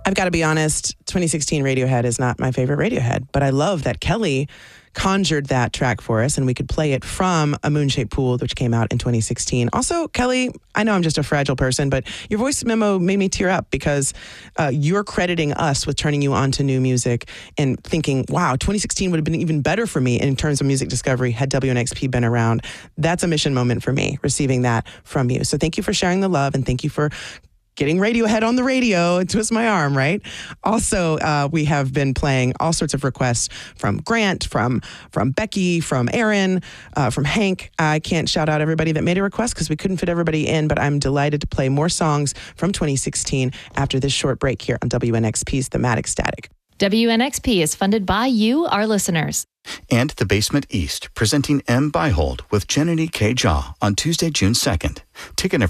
I've got to be honest, 2016 Radiohead is not my favorite Radiohead, but I love that Kelly conjured that track for us and we could play it from A Moon-Shaped Pool, which came out in 2016. Also, Kelly, I know I'm just a fragile person, but your voice memo made me tear up because you're crediting us with turning you on to new music and thinking, wow, 2016 would have been even better for me in terms of music discovery had WNXP been around. That's a mission moment for me, receiving that from you. So thank you for sharing the love and thank you for getting Radiohead on the radio. Twist my arm, right? Also, we have been playing all sorts of requests from Grant, from Becky, from Aaron, from Hank. I can't shout out everybody that made a request because we couldn't fit everybody in, but I'm delighted to play more songs from 2016 after this short break here on WNXP's Thematic Static. WNXP is funded by you, our listeners. And The Basement East, presenting M. Byhold with Jenny K. Jaw on Tuesday, June 2nd. Ticket